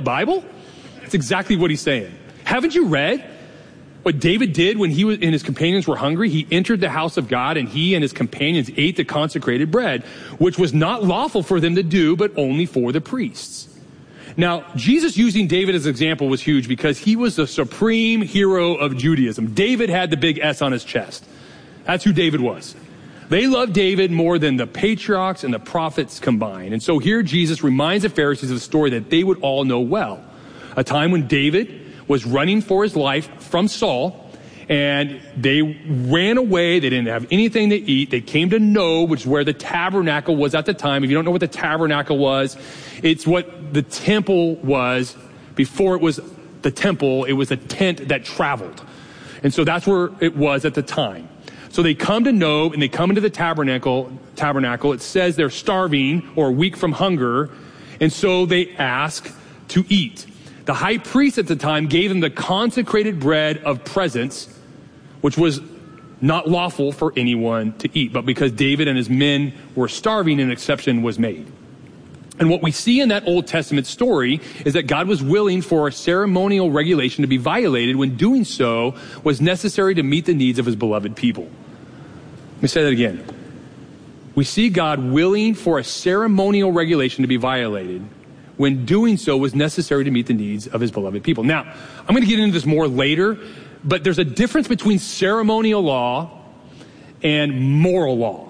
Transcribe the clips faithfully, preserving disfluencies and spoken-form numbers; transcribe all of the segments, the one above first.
Bible? That's exactly what he's saying. Haven't you read what David did when he was, and his companions were hungry? He entered the house of God, and he and his companions ate the consecrated bread, which was not lawful for them to do, but only for the priests. Now, Jesus using David as an example was huge because he was the supreme hero of Judaism. David had the big S on his chest. That's who David was. They loved David more than the patriarchs and the prophets combined. And so here Jesus reminds the Pharisees of a story that they would all know well. A time when David was running for his life from Saul, and they ran away. They didn't have anything to eat. They came to Nob, which is where the tabernacle was at the time. If you don't know what the tabernacle was, it's what the temple was. Before it was the temple, it was a tent that traveled. And so that's where it was at the time. So they come to Nob, and they come into the tabernacle. Tabernacle. It says they're starving or weak from hunger, and so they ask to eat. The high priest at the time gave them the consecrated bread of presence, which was not lawful for anyone to eat. But because David and his men were starving, an exception was made. And what we see in that Old Testament story is that God was willing for a ceremonial regulation to be violated when doing so was necessary to meet the needs of his beloved people. Let me say that again. We see God willing for a ceremonial regulation to be violated when doing so was necessary to meet the needs of his beloved people. Now, I'm going to get into this more later, but there's a difference between ceremonial law and moral law.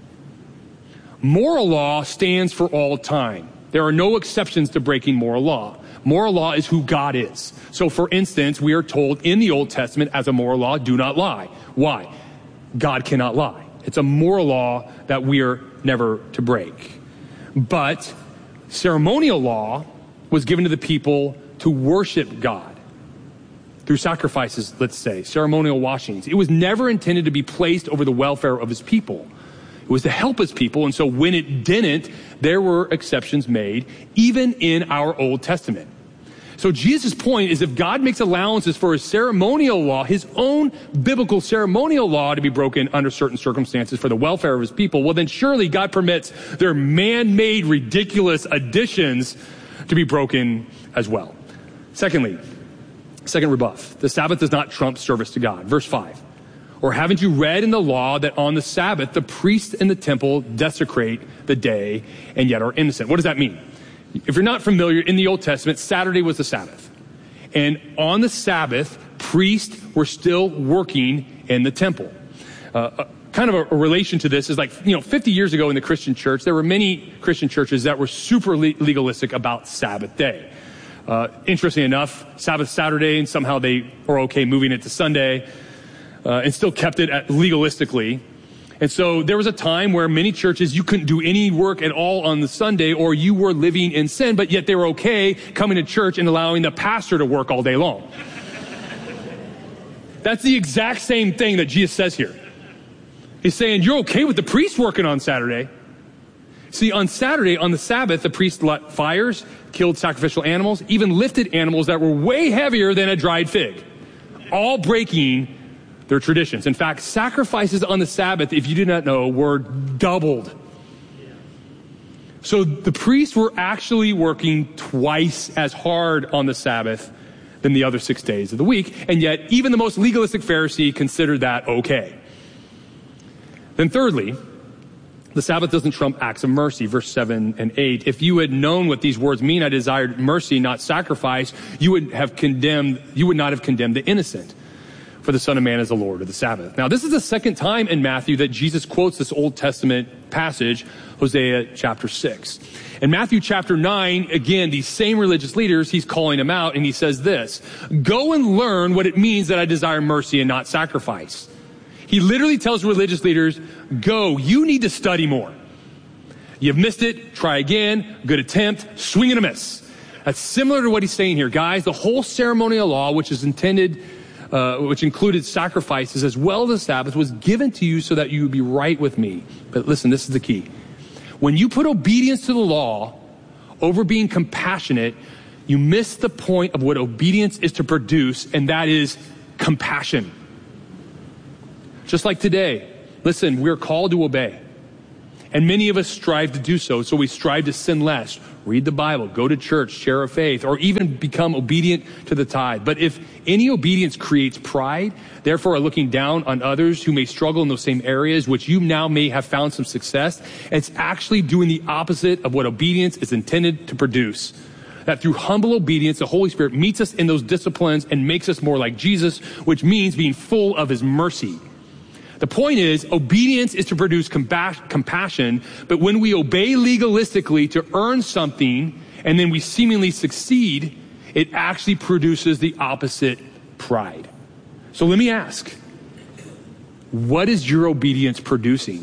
Moral law stands for all time. There are no exceptions to breaking moral law. Moral law is who God is. So for instance, we are told in the Old Testament as a moral law, do not lie. Why? God cannot lie. It's a moral law that we are never to break. But ceremonial law was given to the people to worship God through sacrifices, let's say, ceremonial washings. It was never intended to be placed over the welfare of his people. It was to help his people, and so when it didn't, there were exceptions made, even in our Old Testament. So Jesus' point is if God makes allowances for his ceremonial law, his own biblical ceremonial law to be broken under certain circumstances for the welfare of his people, well then surely God permits their man-made ridiculous additions to be broken as well. Secondly, second rebuff, the Sabbath does not trump service to God. Verse five. Or haven't you read in the law that on the Sabbath, the priests in the temple desecrate the day and yet are innocent? What does that mean? If you're not familiar, in the Old Testament, Saturday was the Sabbath. And on the Sabbath, priests were still working in the temple. Uh, kind of a, a relation to this is like, you know, fifty years ago in the Christian church, there were many Christian churches that were super le- legalistic about Sabbath day. Uh, interesting enough, Sabbath Saturday, and somehow they were okay moving it to Sunday. Uh, and still kept it at legalistically. And so there was a time where many churches, you couldn't do any work at all on the Sunday, or you were living in sin, but yet they were okay coming to church and allowing the pastor to work all day long. That's the exact same thing that Jesus says here. He's saying, you're okay with the priest working on Saturday. See, on Saturday, on the Sabbath, the priest lit fires, killed sacrificial animals, even lifted animals that were way heavier than a dried fig, all breaking their traditions. In fact, sacrifices on the Sabbath, if you did not know, were doubled. So the priests were actually working twice as hard on the Sabbath than the other six days of the week, and yet even the most legalistic Pharisee considered that okay. Then thirdly, the Sabbath doesn't trump acts of mercy, verse seven and eight. If you had known what these words mean, I desired mercy, not sacrifice, you would have condemned, you would not have condemned the innocent. For the Son of Man is the Lord of the Sabbath. Now, this is the second time in Matthew that Jesus quotes this Old Testament passage, Hosea chapter six. In Matthew chapter nine, again, these same religious leaders, he's calling them out, and he says this, go and learn what it means that I desire mercy and not sacrifice. He literally tells religious leaders, go, you need to study more. You've missed it, try again, good attempt, swing and a miss. That's similar to what he's saying here. Guys, the whole ceremonial law, which is intended Uh, which included sacrifices as well as the Sabbath, was given to you so that you would be right with me. But listen, this is the key. When you put obedience to the law over being compassionate, you miss the point of what obedience is to produce, and that is compassion. Just like today, listen, we're called to obey. And many of us strive to do so. So we strive to sin less, read the Bible, go to church, share a faith, or even become obedient to the tithe. But if any obedience creates pride, therefore are looking down on others who may struggle in those same areas, which you now may have found some success, it's actually doing the opposite of what obedience is intended to produce. That through humble obedience, the Holy Spirit meets us in those disciplines and makes us more like Jesus, which means being full of his mercy. The point is, obedience is to produce compa- compassion, but when we obey legalistically to earn something and then we seemingly succeed, it actually produces the opposite, pride. So let me ask, what is your obedience producing?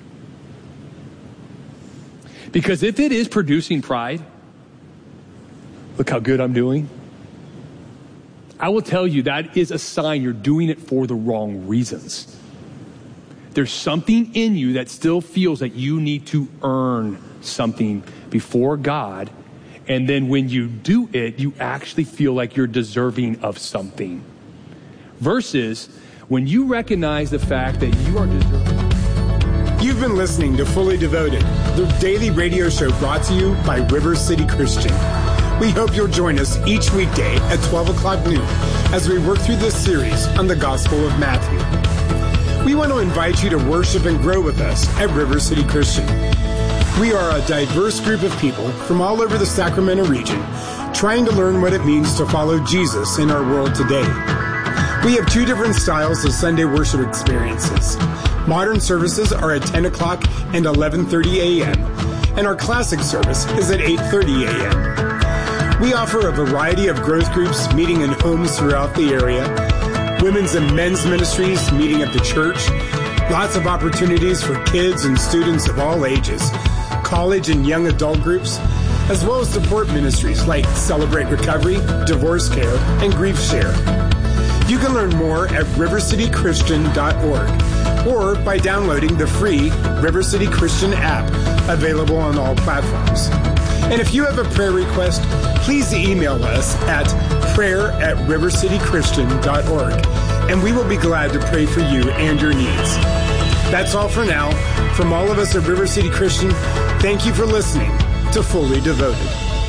Because if it is producing pride, look how good I'm doing, I will tell you that is a sign you're doing it for the wrong reasons. There's something in you that still feels that you need to earn something before God. And then when you do it, you actually feel like you're deserving of something. Versus when you recognize the fact that you are deserving. You've been listening to Fully Devoted, the daily radio show brought to you by River City Christian. We hope you'll join us each weekday at twelve o'clock noon as we work through this series on the Gospel of Matthew. We want to invite you to worship and grow with us at River City Christian. We are a diverse group of people from all over the Sacramento region trying to learn what it means to follow Jesus in our world today. We have two different styles of Sunday worship experiences. Modern services are at ten o'clock and eleven thirty a.m., and our classic service is at eight thirty a.m. We offer a variety of growth groups meeting in homes throughout the area, women's and men's ministries meeting at the church, lots of opportunities for kids and students of all ages, college and young adult groups, as well as support ministries like Celebrate Recovery, Divorce Care, and Grief Share. You can learn more at river city christian dot org or by downloading the free River City Christian app available on all platforms. And if you have a prayer request, please email us at prayer at river city christian dot org, and we will be glad to pray for you and your needs. That's all for now. From all of us at River City Christian, thank you for listening to Fully Devoted.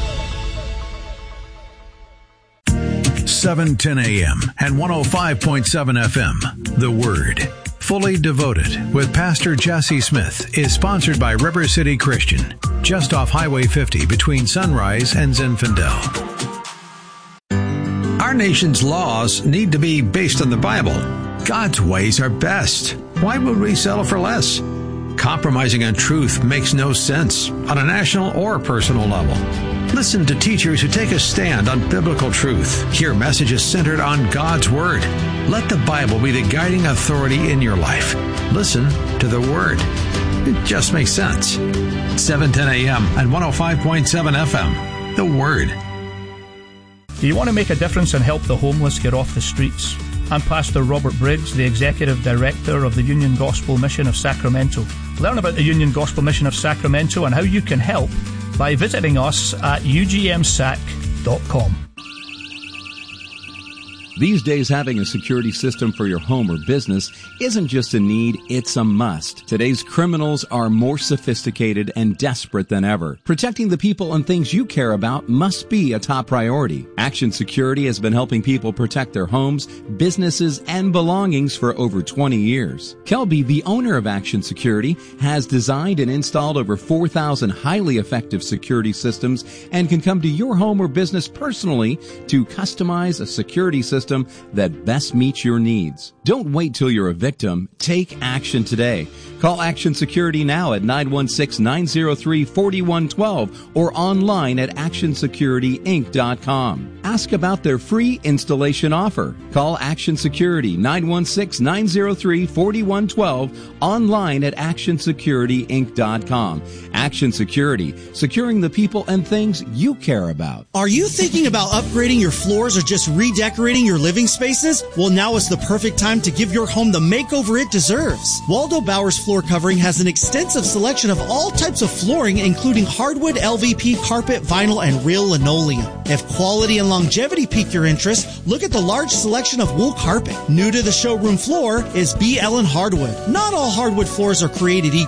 seven ten a.m. and one oh five point seven F M. The Word. Fully Devoted with Pastor Jesse Smith is sponsored by River City Christian, just off Highway fifty between Sunrise and Zinfandel. Our nation's laws need to be based on the Bible. God's ways are best. Why would we settle for less? Compromising on truth makes no sense on a national or personal level. Listen to teachers who take a stand on biblical truth. Hear messages centered on God's Word. Let the Bible be the guiding authority in your life. Listen to the Word. It just makes sense. seven ten a.m. and one oh five point seven F M. The Word. Do you want to make a difference and help the homeless get off the streets? I'm Pastor Robert Briggs, the Executive Director of the Union Gospel Mission of Sacramento. Learn about the Union Gospel Mission of Sacramento and how you can help by visiting us at u g m sac dot com. These days, having a security system for your home or business isn't just a need, it's a must. Today's criminals are more sophisticated and desperate than ever. Protecting the people and things you care about must be a top priority. Action Security has been helping people protect their homes, businesses, and belongings for over twenty years. Kelby, the owner of Action Security, has designed and installed over four thousand highly effective security systems and can come to your home or business personally to customize a security system that best meets your needs. Don't wait till you're a victim. Take action today. Call Action Security now at nine one six, nine zero three, four one one two or online at action security inc dot com. Ask about their free installation offer. Call Action Security nine one six, nine zero three, four one one two online at action security inc dot com. Action Security, securing the people and things you care about. Are you thinking about upgrading your floors or just redecorating your living spaces? Well, now is the perfect time to give your home the makeover it deserves. Waldo Bowers Floor Covering has an extensive selection of all types of flooring, including hardwood, L V P, carpet, vinyl, and real linoleum. If quality and longevity pique your interest, look at the large selection of wool carpet. New to the showroom floor is B. Ellen Hardwood. Not all hardwood floors are created equal.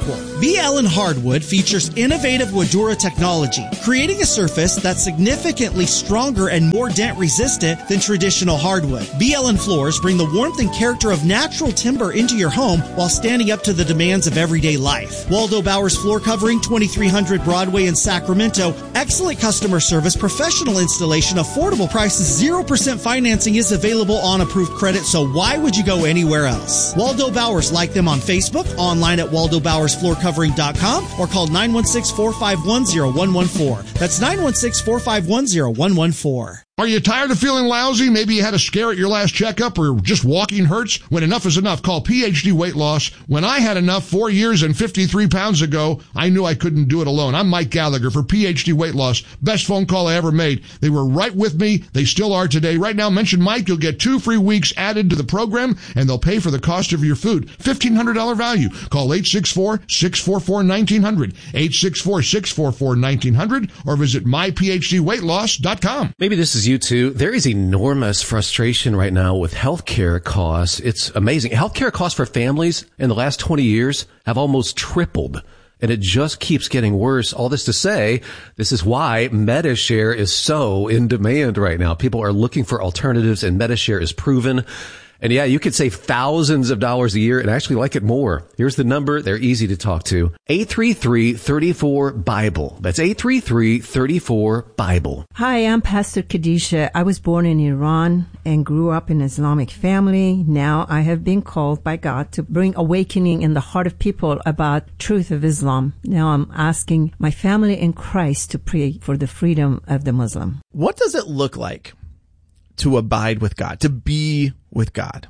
B. Allen Hardwood features innovative Woodura technology, creating a surface that's significantly stronger and more dent resistant than traditional hardwood. B. Allen floors bring the warmth and character of natural timber into your home while standing up to the demands of everyday life. Waldo Bowers Floor Covering, twenty-three hundred Broadway in Sacramento. Excellent customer service, professional installation, affordable prices, zero percent financing is available on approved credit, so why would you go anywhere else? Waldo Bowers, like them on Facebook, online at waldo bowers floor covering dot com, or call nine one six, four five one, zero one one four. That's nine one six, four five one, zero one one four. Are you tired of feeling lousy? Maybe you had a scare at your last checkup, or just walking hurts? When enough is enough, call P H D Weight Loss. When I had enough four years and fifty-three pounds ago, I knew I couldn't do it alone. I'm Mike Gallagher for P H D Weight Loss. Best phone call I ever made. They were right with me. They still are today. Right now, mention Mike. You'll get two free weeks added to the program, and they'll pay for the cost of your food. fifteen hundred dollars value. Call eight six four, six four four, one nine zero zero, eight six four, six four four, one nine zero zero, or visit my p h d weight loss dot com. Maybe this is you too. There is enormous frustration right now with healthcare costs. It's amazing. Healthcare costs for families in the last twenty years have almost tripled, and it just keeps getting worse. All this to say, this is why Medi-Share is so in demand right now. People are looking for alternatives, and Medi-Share is proven. And yeah, you could save thousands of dollars a year and actually like it more. Here's the number. They're easy to talk to. eight three three, three four, Bible. That's eight three three, three four, Bible. Hi, I'm Pastor Khadijah. I was born in Iran and grew up in an Islamic family. Now I have been called by God to bring awakening in the heart of people about truth of Islam. Now I'm asking my family in Christ to pray for the freedom of the Muslim. What does it look like to abide with God, to be with God?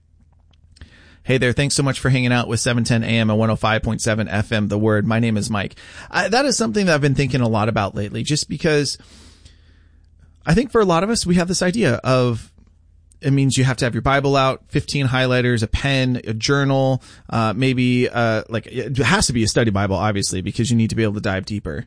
Hey there, thanks so much for hanging out with seven ten A M and one oh five point seven F M, The Word. My name is Mike. I, that is something that I've been thinking a lot about lately, just because I think for a lot of us, we have this idea of, it means you have to have your Bible out, fifteen highlighters, a pen, a journal, uh, maybe, uh, like, it has to be a study Bible, obviously, because you need to be able to dive deeper.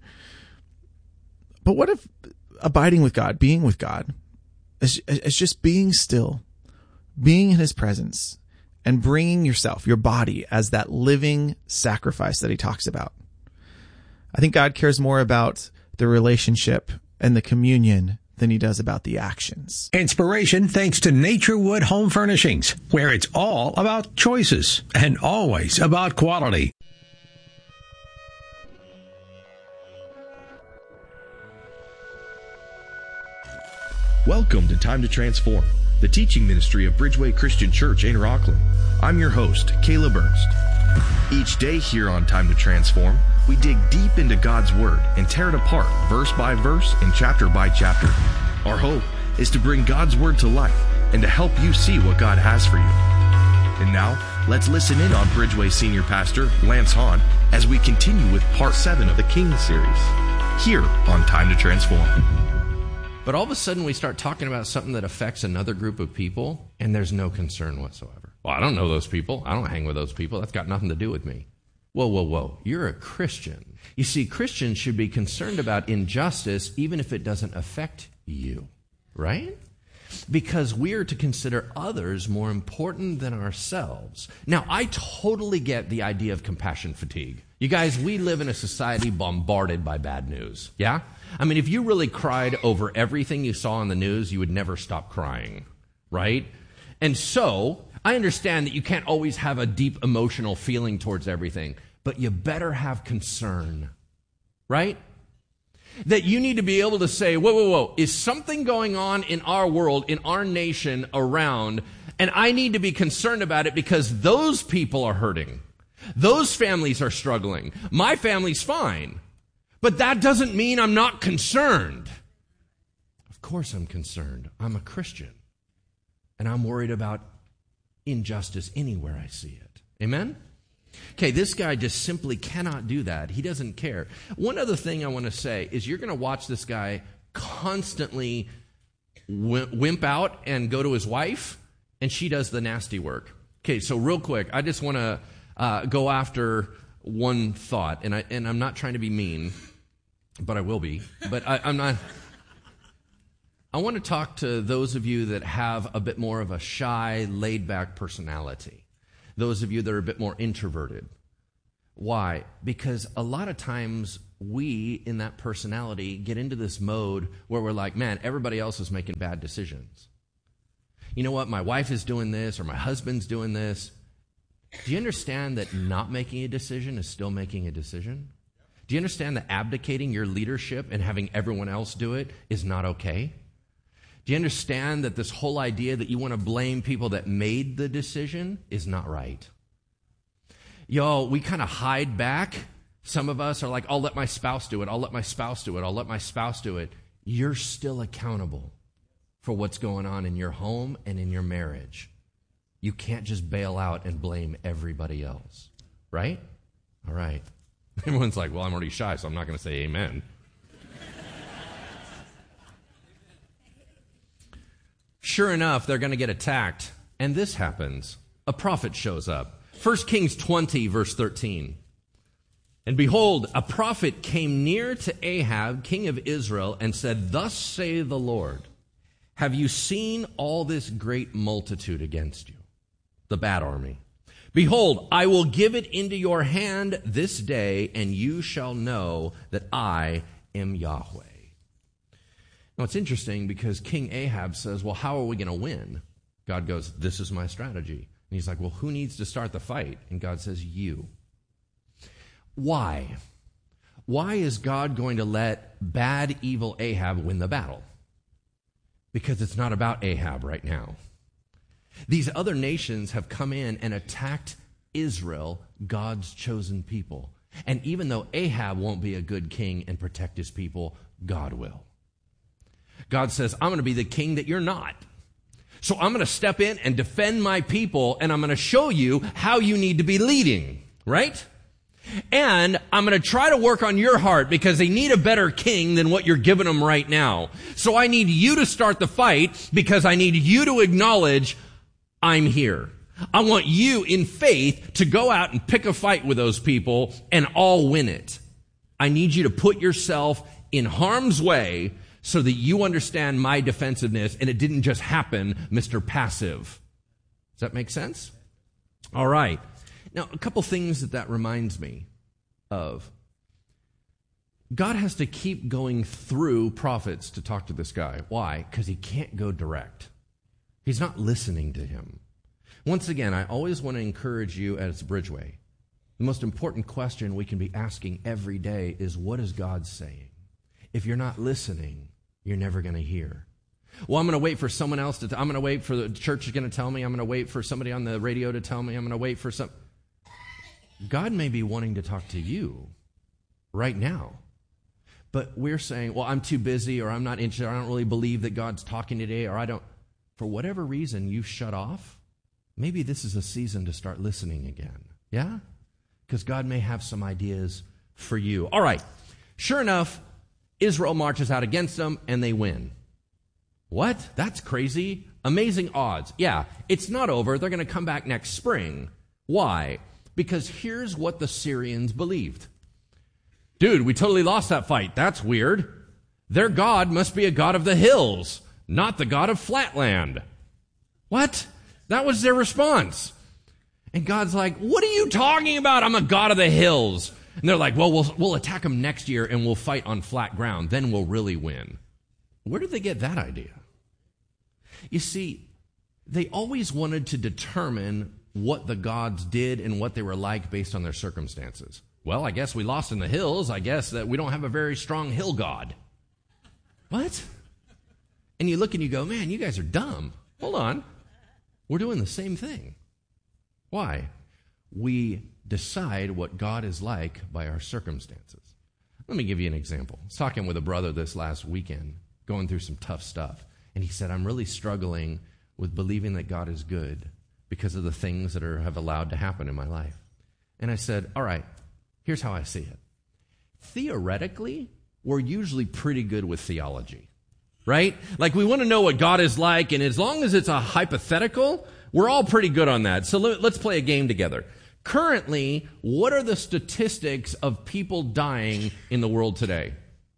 But what if abiding with God, being with God, is, is just being still, being in his presence, and bringing yourself, your body, as that living sacrifice that he talks about? I think God cares more about the relationship and the communion than he does about the actions. Inspiration thanks to Naturewood Home Furnishings, where it's all about choices and always about quality. Welcome to Time to Transform, the teaching ministry of Bridgeway Christian Church in Rockland. I'm your host, Caleb Ernst. Each day here on Time to Transform, we dig deep into God's Word and tear it apart verse by verse and chapter by chapter. Our hope is to bring God's Word to life and to help you see what God has for you. And now, let's listen in on Bridgeway Senior Pastor Lance Hahn as we continue with Part seven of the King series, here on Time to Transform. But all of a sudden we start talking about something that affects another group of people, and there's no concern whatsoever. Well, I don't know those people. I don't hang with those people. That's got nothing to do with me. Whoa, whoa, whoa. You're a Christian. You see, Christians should be concerned about injustice even if it doesn't affect you, right? Because we are to consider others more important than ourselves. Now, I totally get the idea of compassion fatigue. You guys, we live in a society bombarded by bad news, yeah? I mean, if you really cried over everything you saw on the news, you would never stop crying, right? And so, I understand that you can't always have a deep emotional feeling towards everything, but you better have concern, right? That you need to be able to say, whoa, whoa, whoa, is something going on in our world, in our nation, around, and I need to be concerned about it because those people are hurting. Those families are struggling. My family's fine. But that doesn't mean I'm not concerned. Of course I'm concerned. I'm a Christian. And I'm worried about injustice anywhere I see it. Amen? Okay, this guy just simply cannot do that. He doesn't care. One other thing I want to say is you're going to watch this guy constantly wimp out and go to his wife, and she does the nasty work. Okay, so real quick, I just want to uh, go after one thought, and, I, and I'm not trying to be mean, but I will be. But I, I'm not... I want to talk to those of you that have a bit more of a shy, laid-back personality. Those of you that are a bit more introverted. Why? Because a lot of times we, in that personality, get into this mode where we're like, man, everybody else is making bad decisions. You know what? My wife is doing this, or my husband's doing this. Do you understand that not making a decision is still making a decision? Do you understand that abdicating your leadership and having everyone else do it is not okay? Do you understand that this whole idea that you want to blame people that made the decision is not right? Y'all, we kind of hide back. Some of us are like, I'll let my spouse do it. I'll let my spouse do it. I'll let my spouse do it. You're still accountable for what's going on in your home and in your marriage. You can't just bail out and blame everybody else. Right? All right. Everyone's like, well, I'm already shy, so I'm not going to say amen. Sure enough, they're going to get attacked. And this happens. A prophet shows up. First Kings twenty, verse thirteen. And behold, a prophet came near to Ahab, king of Israel, and said, Thus say the Lord, have you seen all this great multitude against you, the bad army? Behold, I will give it into your hand this day, and you shall know that I am Yahweh. Now, it's interesting because King Ahab says, well, how are we going to win? God goes, this is my strategy. And he's like, well, who needs to start the fight? And God says, you. Why? Why is God going to let bad, evil Ahab win the battle? Because it's not about Ahab right now. These other nations have come in and attacked Israel, God's chosen people. And even though Ahab won't be a good king and protect his people, God will. God says, I'm going to be the king that you're not. So I'm going to step in and defend my people, and I'm going to show you how you need to be leading, right? And I'm going to try to work on your heart because they need a better king than what you're giving them right now. So I need you to start the fight because I need you to acknowledge I'm here. I want you in faith to go out and pick a fight with those people and all win it. I need you to put yourself in harm's way so that you understand my defensiveness and it didn't just happen, Mister Passive. Does that make sense? All right. Now, a couple things that that reminds me of. God has to keep going through prophets to talk to this guy. Why? Because he can't go direct. He's not listening to him. Once again, I always want to encourage you as Bridgeway. The most important question we can be asking every day is, what is God saying? If you're not listening, you're never going to hear. Well, I'm going to wait for someone else to, t- I'm going to wait for the church is going to tell me. I'm going to wait for somebody on the radio to tell me. I'm going to wait for some. God may be wanting to talk to you right now. But we're saying, well, I'm too busy, or I'm not interested, or I don't really believe that God's talking today, or I don't. For whatever reason you've shut off, maybe this is a season to start listening again. Yeah? Because God may have some ideas for you. All right. Sure enough, Israel marches out against them, and they win. What? That's crazy. Amazing odds. Yeah, it's not over. They're going to come back next spring. Why? Because here's what the Syrians believed. Dude, we totally lost that fight. That's weird. Their God must be a God of the hills, not the God of flatland. What? That was their response. And God's like, what are you talking about? I'm a God of the hills. And they're like, well, we'll we'll attack them next year and we'll fight on flat ground. Then we'll really win. Where did they get that idea? You see, they always wanted to determine what the gods did and what they were like based on their circumstances. Well, I guess we lost in the hills. I guess that we don't have a very strong hill god. What? And you look and you go, man, you guys are dumb. Hold on. We're doing the same thing. Why? We decide what God is like by our circumstances. Let me give you an example. I was talking with a brother this last weekend, going through some tough stuff. And he said, I'm really struggling with believing that God is good because of the things that are have allowed to happen in my life. And I said, all right, here's how I see it. Theoretically, we're usually pretty good with theology, right? Like we want to know what God is like, and as long as it's a hypothetical, we're all pretty good on that. So let, let's play a game together. Currently, what are the statistics of people dying in the world today?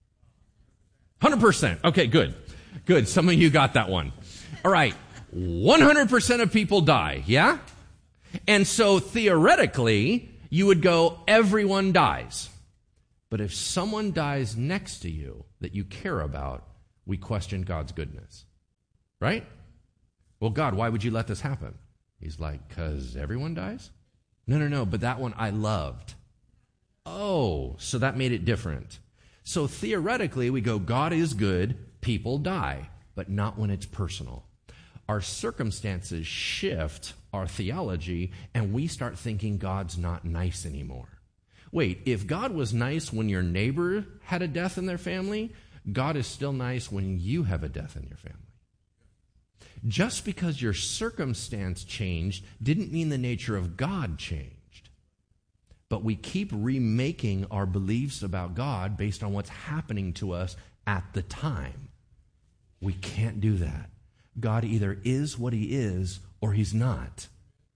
one hundred percent. Okay, good. Good. Some of you got that one. All right. one hundred percent of people die, yeah? And so theoretically, you would go, everyone dies. But if someone dies next to you that you care about, we question God's goodness. Right? Well, God, why would you let this happen? He's like, because everyone dies? No, no, no, but that one I loved. Oh, so that made it different. So theoretically, we go, God is good, people die, but not when it's personal. Our circumstances shift our theology, and we start thinking God's not nice anymore. Wait, if God was nice when your neighbor had a death in their family, God is still nice when you have a death in your family. Just because your circumstance changed didn't mean the nature of God changed. But we keep remaking our beliefs about God based on what's happening to us at the time. We can't do that. God either is what he is or he's not.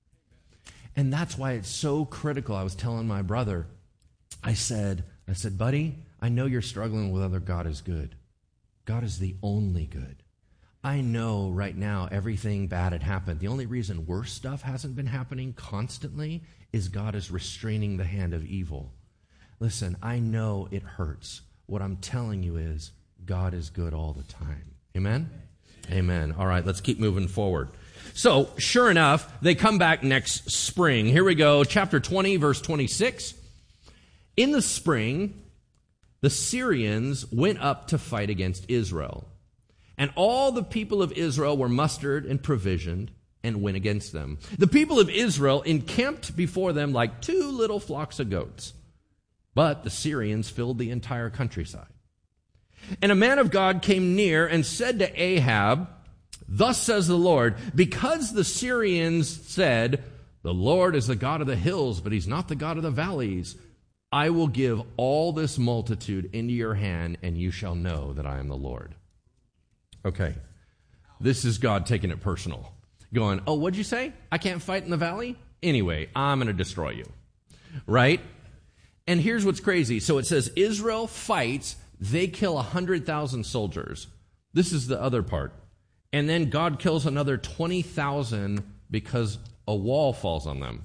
And that's why it's so critical. I was telling my brother, I said, I said, buddy, I know you're struggling with whether God is good. God is the only good. I know right now everything bad had happened. The only reason worse stuff hasn't been happening constantly is God is restraining the hand of evil. Listen, I know it hurts. What I'm telling you is God is good all the time. Amen? Amen. All right, let's keep moving forward. So, sure enough, they come back next spring. Here we go, chapter twenty, verse twenty-six. In the spring, the Syrians went up to fight against Israel. And all the people of Israel were mustered and provisioned and went against them. The people of Israel encamped before them like two little flocks of goats. But the Syrians filled the entire countryside. And a man of God came near and said to Ahab, thus says the Lord, because the Syrians said, the Lord is the God of the hills, but he's not the God of the valleys, I will give all this multitude into your hand, and you shall know that I am the Lord. Okay, this is God taking it personal. Going, oh, what'd you say? I can't fight in the valley? Anyway, I'm going to destroy you. Right? And here's what's crazy. So it says Israel fights, they kill one hundred thousand soldiers. This is the other part. And then God kills another twenty thousand because a wall falls on them.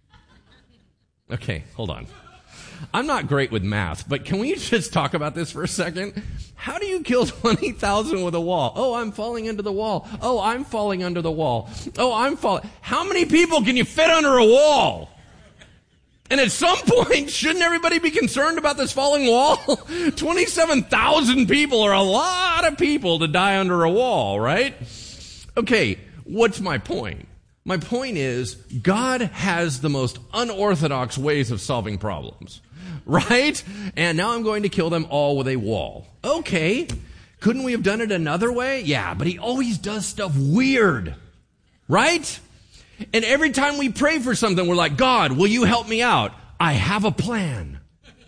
Okay, hold on. I'm not great with math, but can we just talk about this for a second? How do you kill twenty thousand with a wall? Oh, I'm falling into the wall. Oh, I'm falling under the wall. Oh, I'm falling. How many people can you fit under a wall? And at some point, shouldn't everybody be concerned about this falling wall? twenty-seven thousand people are a lot of people to die under a wall, right? Okay, what's my point? My point is, God has the most unorthodox ways of solving problems, right? And now I'm going to kill them all with a wall. Okay, couldn't we have done it another way? Yeah, but he always does stuff weird, right? And every time we pray for something, we're like, God, will you help me out? I have a plan,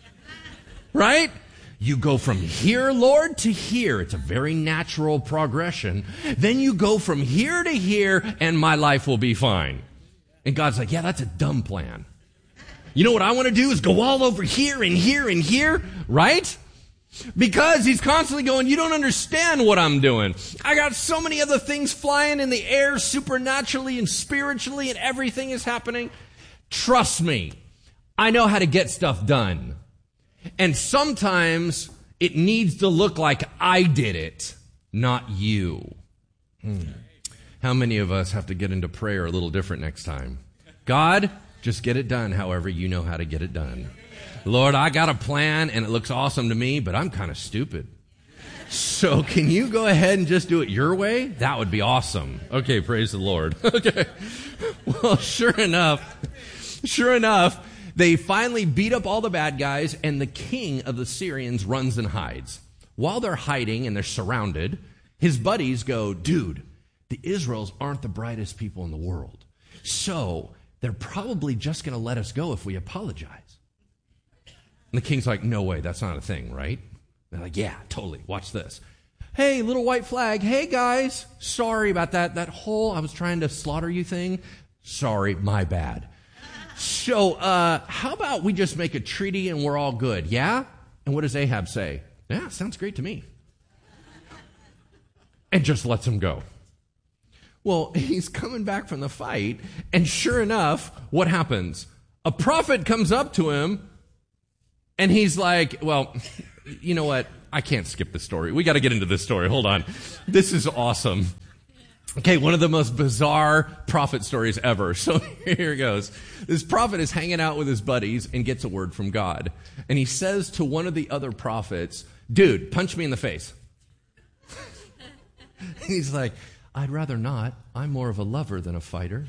right? You go from here, Lord, to here. It's a very natural progression. Then you go from here to here, and my life will be fine. And God's like, yeah, that's a dumb plan. You know what I want to do is go all over here and here and here, right? Because he's constantly going, you don't understand what I'm doing. I got so many other things flying in the air supernaturally and spiritually, and everything is happening. Trust me, I know how to get stuff done. And sometimes it needs to look like I did it, not you. Hmm. How many of us have to get into prayer a little different next time? God, just get it done however you know how to get it done. Lord, I got a plan and it looks awesome to me, but I'm kind of stupid. So can you go ahead and just do it your way? That would be awesome. Okay, praise the Lord. Okay. Well, sure enough, sure enough, they finally beat up all the bad guys, and the king of the Syrians runs and hides. While they're hiding and they're surrounded, his buddies go, dude, the Israels aren't the brightest people in the world. So they're probably just going to let us go if we apologize. And the king's like, no way, that's not a thing, right? They're like, yeah, totally. Watch this. Hey, little white flag. Hey, guys. Sorry about that. That whole I was trying to slaughter you thing. Sorry, my bad. So, uh, how about we just make a treaty and we're all good, yeah? And what does Ahab say? Yeah, sounds great to me. And just lets him go. Well, he's coming back from the fight, and sure enough, what happens? A prophet comes up to him, and he's like, well, you know what? I can't skip the story. We got to get into this story. Hold on. This is awesome. Okay, one of the most bizarre prophet stories ever. So here it goes. This prophet is hanging out with his buddies and gets a word from God. And he says to one of the other prophets, dude, punch me in the face. And he's like, I'd rather not. I'm more of a lover than a fighter.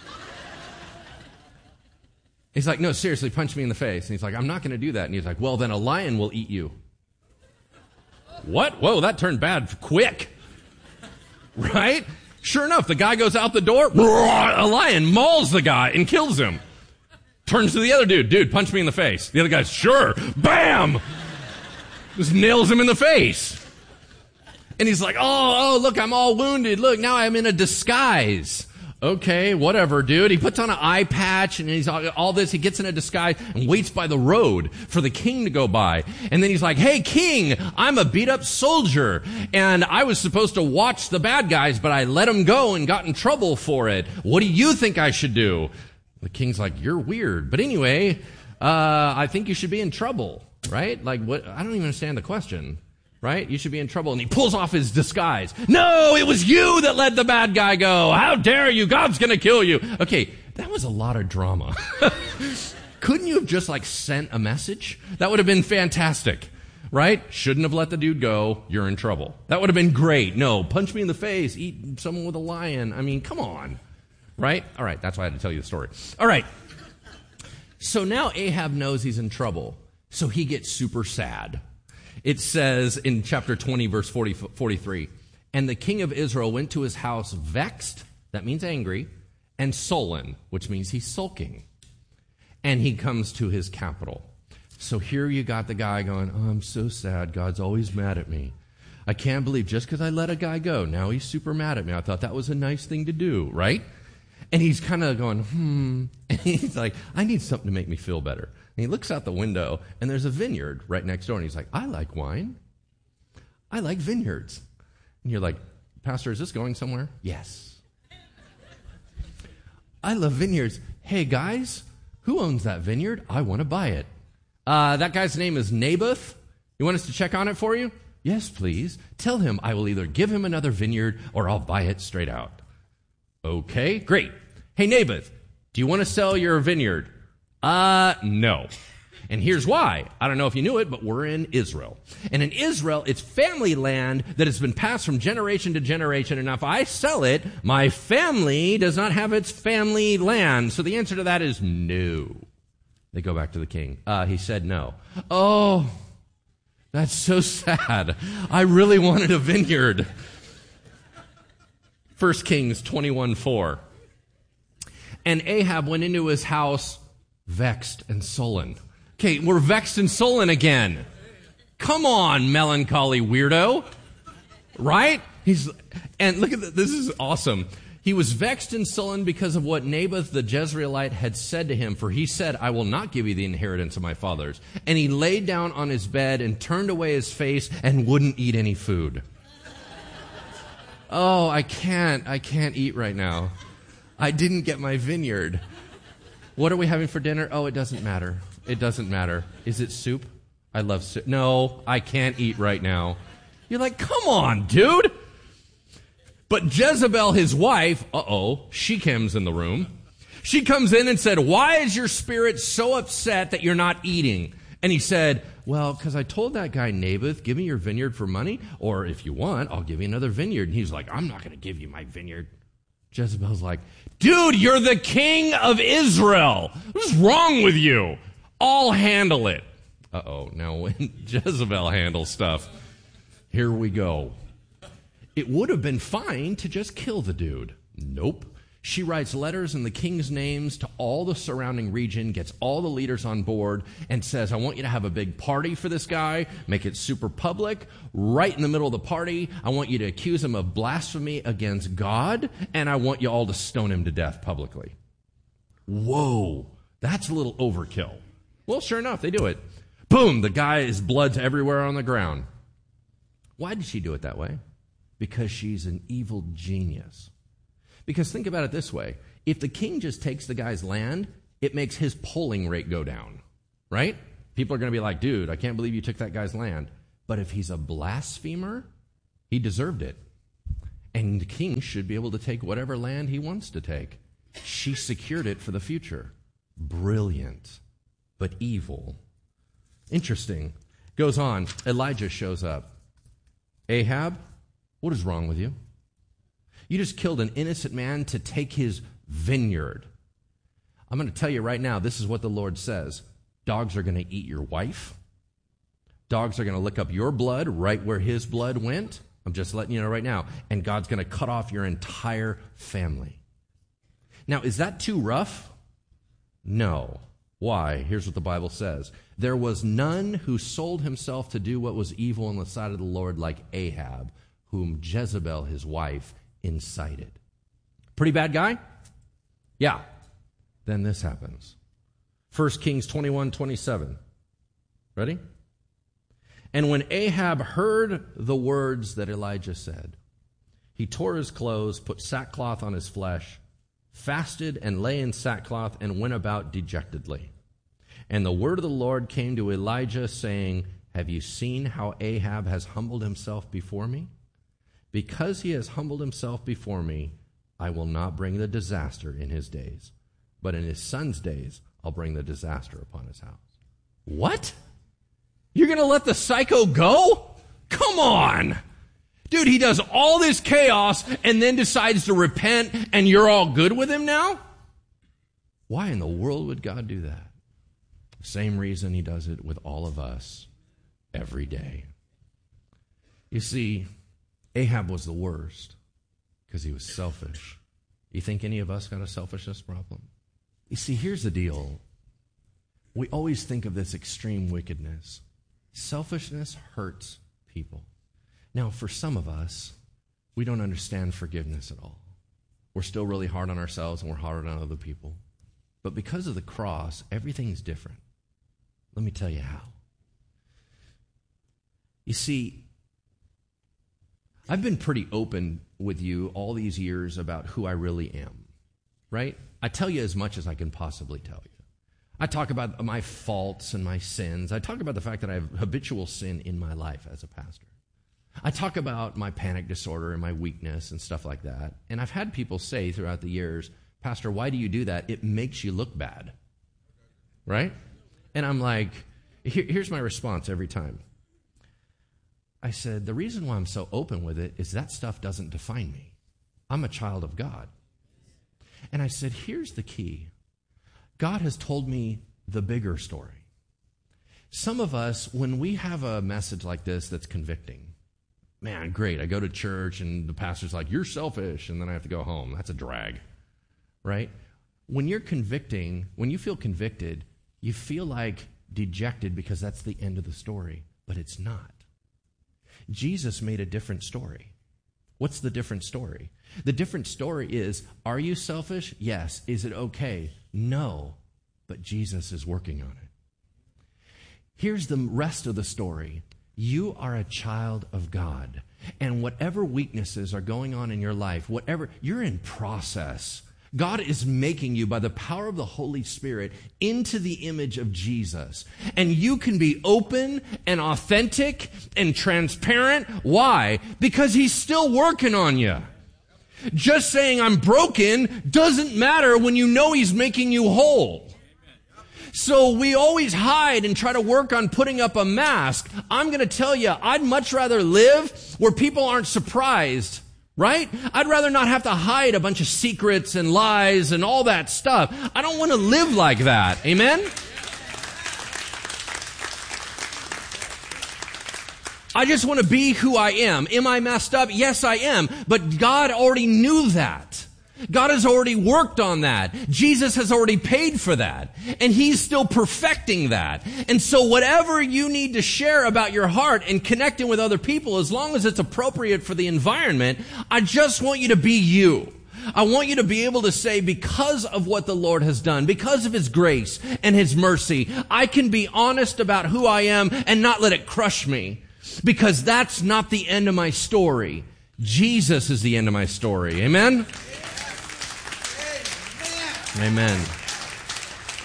He's like, no, seriously, punch me in the face. And he's like, I'm not going to do that. And he's like, well, then a lion will eat you. What? Whoa, that turned bad quick. Right? Sure enough, the guy goes out the door, a lion mauls the guy and kills him. Turns to the other dude, dude, punch me in the face. The other guy's, sure, bam! Just nails him in the face. And he's like, oh, oh, look, I'm all wounded. Look, now I'm in a disguise. Okay, whatever, dude. He puts on an eye patch and he's all, all this. He gets in a disguise and waits by the road for the king to go by. And then he's like, hey, king, I'm a beat up soldier. And I was supposed to watch the bad guys, but I let them go and got in trouble for it. What do you think I should do? The king's like, you're weird. But anyway, uh, I think you should be in trouble, right? Like, what? I don't even understand the question. Right? You should be in trouble. And he pulls off his disguise. No, it was you that let the bad guy go. How dare you? God's going to kill you. Okay, that was a lot of drama. Couldn't you have just like sent a message? That would have been fantastic. Right? Shouldn't have let the dude go. You're in trouble. That would have been great. No, punch me in the face. Eat someone with a lion. I mean, come on. Right? All right, that's why I had to tell you the story. All right. So now Ahab knows he's in trouble. So he gets super sad. It says in chapter twenty, verse forty, forty-three, and the king of Israel went to his house vexed, that means angry, and sullen, which means he's sulking. And he comes to his capital. So here you got the guy going, oh, I'm so sad. God's always mad at me. I can't believe just because I let a guy go, now he's super mad at me. I thought that was a nice thing to do, right? And he's kind of going, hmm. And he's like, I need something to make me feel better. And he looks out the window, and there's a vineyard right next door. And he's like, I like wine. I like vineyards. And you're like, Pastor, is this going somewhere? Yes. I love vineyards. Hey, guys, who owns that vineyard? I want to buy it. Uh, that guy's name is Naboth. You want us to check on it for you? Yes, please. Tell him I will either give him another vineyard or I'll buy it straight out. Okay, great. Hey, Naboth, do you want to sell your vineyard? Uh, no. And here's why. I don't know if you knew it, but we're in Israel. And in Israel, it's family land that has been passed from generation to generation. And if I sell it, my family does not have its family land. So the answer to that is no. They go back to the king. Uh, he said no. Oh, that's so sad. I really wanted a vineyard. First Kings twenty-one four. And Ahab went into his house vexed and sullen. Okay, we're vexed and sullen again. Come on, melancholy weirdo. Right? He's and look at this. This is awesome. He was vexed and sullen because of what Naboth the Jezreelite had said to him, for he said, I will not give you the inheritance of my fathers. And he laid down on his bed and turned away his face and wouldn't eat any food. Oh, I can't. I can't eat right now. I didn't get my vineyard. What are we having for dinner? Oh, it doesn't matter. It doesn't matter. Is it soup? I love soup. No, I can't eat right now. You're like, come on, dude. But Jezebel, his wife, uh-oh, she comes in the room. She comes in and said, why is your spirit so upset that you're not eating? And he said, well, because I told that guy Naboth, give me your vineyard for money, or if you want, I'll give you another vineyard. And he's like, I'm not going to give you my vineyard. Jezebel's like, dude, you're the king of Israel. What's wrong with you? I'll handle it. Uh-oh, now when Jezebel handles stuff, here we go. It would have been fine to just kill the dude. Nope. She writes letters in the king's names to all the surrounding region, gets all the leaders on board, and says, I want you to have a big party for this guy, make it super public. Right in the middle of the party, I want you to accuse him of blasphemy against God, and I want you all to stone him to death publicly. Whoa, that's a little overkill. Well, sure enough, they do it. Boom, the guy's blood's everywhere on the ground. Why did she do it that way? Because she's an evil genius. Because think about it this way. If the king just takes the guy's land, it makes his polling rate go down, right? People are going to be like, dude, I can't believe you took that guy's land. But if he's a blasphemer, he deserved it. And the king should be able to take whatever land he wants to take. She secured it for the future. Brilliant, but evil. Interesting. Goes on. Elijah shows up. Ahab, what is wrong with you? You just killed an innocent man to take his vineyard. I'm going to tell you right now, this is what the Lord says. Dogs are going to eat your wife. Dogs are going to lick up your blood right where his blood went. I'm just letting you know right now. And God's going to cut off your entire family. Now, is that too rough? No. Why? Here's what the Bible says. There was none who sold himself to do what was evil in the sight of the Lord like Ahab, whom Jezebel, his wife, incited. Pretty bad guy? Yeah. Then this happens. First Kings twenty-one twenty-seven. Ready? And when Ahab heard the words that Elijah said, he tore his clothes, put sackcloth on his flesh, fasted and lay in sackcloth, and went about dejectedly. And the word of the Lord came to Elijah, saying, have you seen how Ahab has humbled himself before me? Because he has humbled himself before me, I will not bring the disaster in his days, but in his son's days I'll bring the disaster upon his house. What? You're going to let the psycho go? Come on. Dude, he does all this chaos and then decides to repent and you're all good with him now? Why in the world would God do that? Same reason he does it with all of us every day. You see, Ahab was the worst because he was selfish. You think any of us got a selfishness problem? You see, here's the deal. We always think of this extreme wickedness. Selfishness hurts people. Now, for some of us, we don't understand forgiveness at all. We're still really hard on ourselves and we're hard on other people. But because of the cross, everything's different. Let me tell you how. You see, I've been pretty open with you all these years about who I really am, right? I tell you as much as I can possibly tell you. I talk about my faults and my sins. I talk about the fact that I have habitual sin in my life as a pastor. I talk about my panic disorder and my weakness and stuff like that. And I've had people say throughout the years, Pastor, why do you do that? It makes you look bad, right? And I'm like, here, here's my response every time. I said, the reason why I'm so open with it is that stuff doesn't define me. I'm a child of God. And I said, here's the key. God has told me the bigger story. Some of us, when we have a message like this that's convicting, man, great, I go to church and the pastor's like, you're selfish, and then I have to go home. That's a drag, right? When you're convicting, when you feel convicted, you feel like dejected because that's the end of the story, but it's not. Jesus made a different story. What's the different story? The different story is, are you selfish? Yes. Is it okay? No. But Jesus is working on it. Here's the rest of the story. You are a child of God. And whatever weaknesses are going on in your life, whatever, you're in process. God is making you by the power of the Holy Spirit into the image of Jesus. And you can be open and authentic and transparent. Why? Because He's still working on you. Just saying I'm broken doesn't matter when you know He's making you whole. So we always hide and try to work on putting up a mask. I'm going to tell you, I'd much rather live where people aren't surprised. Right? I'd rather not have to hide a bunch of secrets and lies and all that stuff. I don't want to live like that. Amen? I just want to be who I am. Am I messed up? Yes, I am. But God already knew that. God has already worked on that. Jesus has already paid for that. And He's still perfecting that. And so whatever you need to share about your heart and connecting with other people, as long as it's appropriate for the environment, I just want you to be you. I want you to be able to say, because of what the Lord has done, because of His grace and His mercy, I can be honest about who I am and not let it crush me. Because that's not the end of my story. Jesus is the end of my story. Amen? Amen.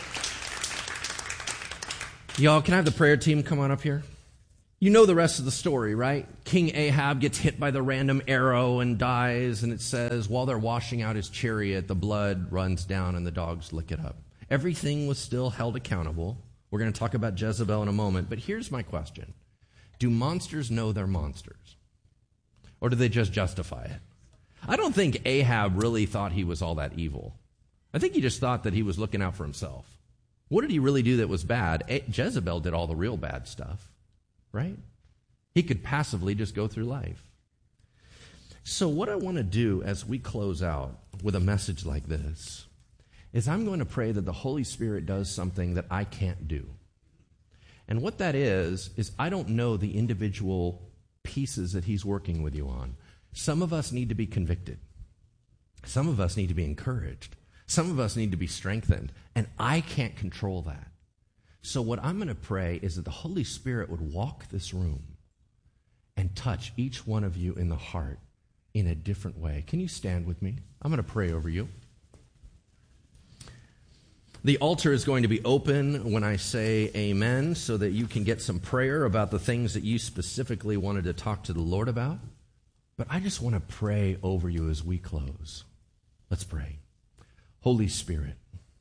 Y'all, can I have the prayer team come on up here? You know the rest of the story, right? King Ahab gets hit by the random arrow and dies, and it says, while they're washing out his chariot, the blood runs down and the dogs lick it up. Everything was still held accountable. We're going to talk about Jezebel in a moment, but here's my question. Do monsters know they're monsters? Or do they just justify it? I don't think Ahab really thought he was all that evil. I think he just thought that he was looking out for himself. What did he really do that was bad? A- Jezebel did all the real bad stuff. Right? He could passively just go through life. So what I want to do as we close out with a message like this is I'm going to pray that the Holy Spirit does something that I can't do. And what that is, is I don't know the individual pieces that he's working with you on. Some of us need to be convicted. Some of us need to be encouraged. Some of us need to be strengthened. And I can't control that. So what I'm going to pray is that the Holy Spirit would walk this room and touch each one of you in the heart in a different way. Can you stand with me? I'm going to pray over you. The altar is going to be open when I say amen so that you can get some prayer about the things that you specifically wanted to talk to the Lord about. But I just want to pray over you as we close. Let's pray. Holy Spirit,